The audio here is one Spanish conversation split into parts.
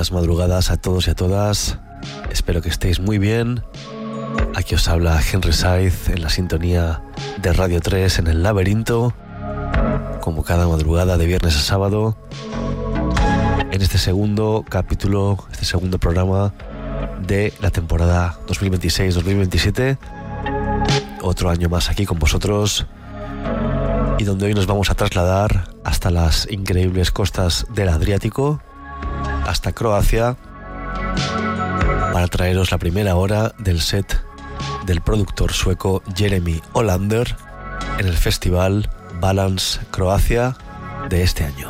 buenas madrugadas a todos y a todas. Espero que estéis muy bien. Aquí os habla Henry Saiz en la sintonía de Radio 3 en El Laberinto, como cada madrugada de viernes a sábado, en este segundo capítulo, este segundo programa de la temporada 2026-2027. Otro año más aquí con vosotros, y donde hoy nos vamos a trasladar hasta las increíbles costas del Adriático, hasta Croacia, para traeros la primera hora del set del productor sueco Jeremy Olander en el festival Balance Croacia de este año.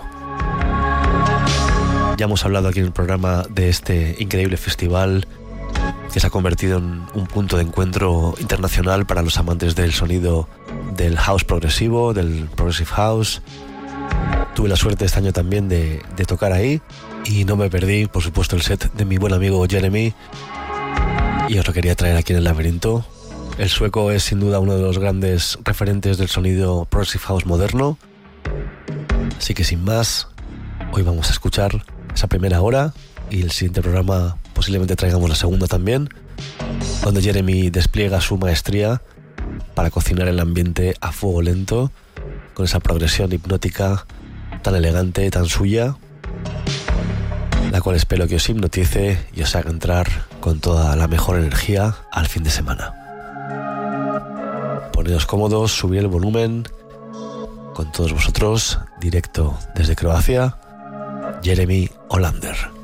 Ya hemos hablado aquí en el programa de este increíble festival que se ha convertido en un punto de encuentro internacional para los amantes del sonido del house progresivo, del progressive house. Tuve la suerte este año también de tocar ahí y no me perdí, por supuesto, el set de mi buen amigo Jeremy, y os lo quería traer aquí en El Laberinto. El sueco es sin duda uno de los grandes referentes del sonido progressive house moderno, así que sin más, hoy vamos a escuchar esa primera hora, y el siguiente programa posiblemente traigamos la segunda también, donde Jeremy despliega su maestría para cocinar el ambiente a fuego lento, con esa progresión hipnótica tan elegante, tan suya, la cual espero que os hipnotice y os haga entrar con toda la mejor energía al fin de semana. Ponedos cómodos, subid el volumen. Con todos vosotros, directo desde Croacia, Jeremy Olander.